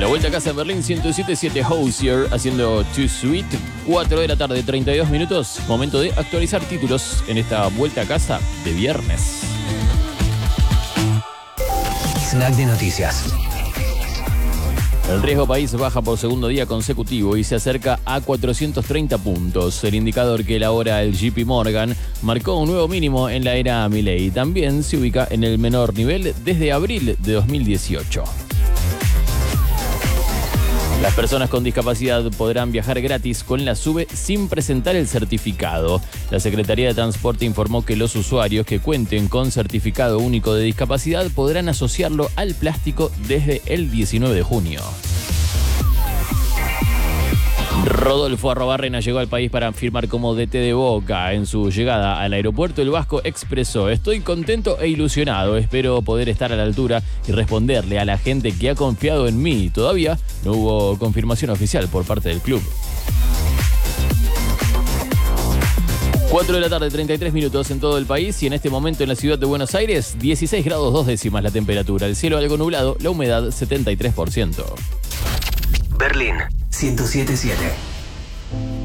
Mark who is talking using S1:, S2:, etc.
S1: La vuelta a casa en Berlín, 107.7 Hozier, haciendo Too Sweet, 4 de la tarde, 32 minutos. Momento de actualizar títulos en esta vuelta a casa de viernes.
S2: Snack de noticias.
S1: El riesgo país baja por segundo día consecutivo y se acerca a 430 puntos. El indicador que elabora el JP Morgan marcó un nuevo mínimo en la era Milley. También se ubica en el menor nivel desde abril de 2018. Las personas con discapacidad podrán viajar gratis con la SUBE sin presentar el certificado. La Secretaría de Transporte informó que los usuarios que cuenten con certificado único de discapacidad podrán asociarlo al plástico desde el 19 de junio. Rodolfo Arrobarrena llegó al país para firmar como DT de Boca. En su llegada al aeropuerto, el vasco expresó: estoy contento e ilusionado, espero poder estar a la altura y responderle a la gente que ha confiado en mí. Todavía no hubo confirmación oficial por parte del club. 4 de la tarde, 33 minutos en todo el país y en este momento en la ciudad de Buenos Aires, 16 grados 2 décimas la temperatura, el cielo algo nublado, la humedad 73%.
S2: Berlín 107.7.